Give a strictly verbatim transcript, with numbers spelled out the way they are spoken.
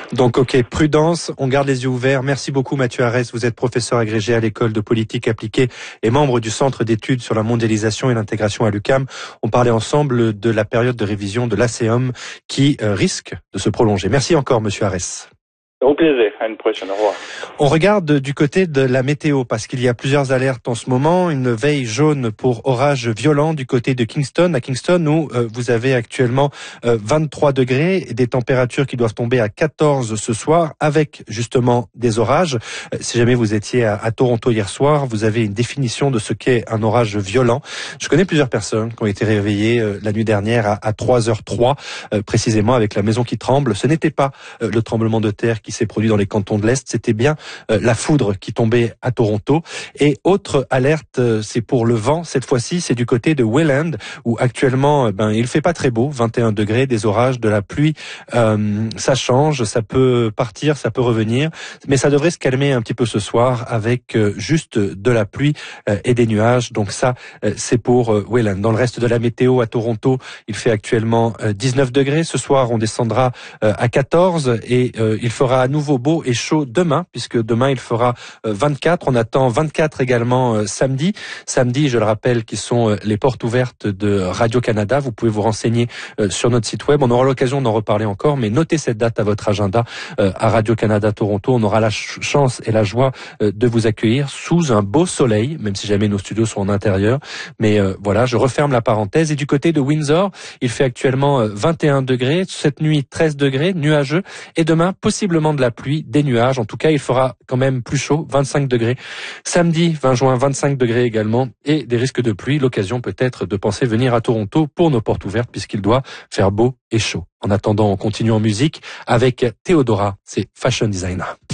Donc, ok, prudence, on garde les yeux ouverts. Merci beaucoup Mathieu Arès, vous êtes professeur agrégé à l'école de politique appliquée et membre du Centre d'études sur la mondialisation et l'intégration à l'U Q A M. On parlait ensemble de la période de révision de l'A C E M qui euh, risque de se prolonger. Merci encore Monsieur Arès. Au plaisir, à une prochaine, au revoir. On regarde du côté de la météo parce qu'il y a plusieurs alertes en ce moment. Une veille jaune pour orage violent du côté de Kingston. À Kingston, où euh, vous avez actuellement euh, vingt-trois degrés et des températures qui doivent tomber à quatorze ce soir avec justement des orages. Euh, si jamais vous étiez à, à Toronto hier soir, vous avez une définition de ce qu'est un orage violent. Je connais plusieurs personnes qui ont été réveillées euh, la nuit dernière à, à trois heures trois, euh, précisément avec la maison qui tremble. Ce n'était pas euh, le tremblement de terre qui qui s'est produit dans les cantons de l'Est, c'était bien euh, la foudre qui tombait à Toronto. Et autre alerte, euh, c'est pour le vent. Cette fois-ci, c'est du côté de Welland, où actuellement, euh, ben, il fait pas très beau, vingt et un degrés, des orages, de la pluie. Euh, ça change, ça peut partir, ça peut revenir, mais ça devrait se calmer un petit peu ce soir avec euh, juste de la pluie euh, et des nuages. Donc ça, euh, c'est pour euh, Welland. Dans le reste de la météo à Toronto, il fait actuellement euh, dix-neuf degrés. Ce soir, on descendra euh, à quatorze et euh, il fera à nouveau beau et chaud demain, puisque demain il fera vingt-quatre. On attend vingt-quatre également euh, samedi. Samedi, je le rappelle, qui sont euh, les portes ouvertes de Radio-Canada. Vous pouvez vous renseigner euh, sur notre site web. On aura l'occasion d'en reparler encore, mais notez cette date à votre agenda euh, à Radio-Canada Toronto. On aura la ch- chance et la joie euh, de vous accueillir sous un beau soleil, même si jamais nos studios sont en intérieur. Mais euh, voilà, je referme la parenthèse. Et du côté de Windsor, il fait actuellement euh, vingt et un degrés. Cette nuit, treize degrés, nuageux. Et demain, possiblement de la pluie, des nuages. En tout cas, il fera quand même plus chaud, vingt-cinq degrés. Samedi, vingt juin, vingt-cinq degrés également et des risques de pluie. L'occasion peut-être de penser venir à Toronto pour nos portes ouvertes puisqu'il doit faire beau et chaud. En attendant, on continue en musique avec Theodora, c'est Fashion Designer.